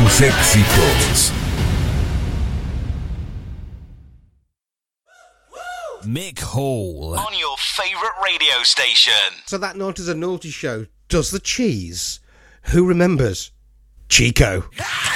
tus éxitos. Mick Hall. On your favourite radio station. So that night is a naughty show. Does the cheese? Who remembers? Chico.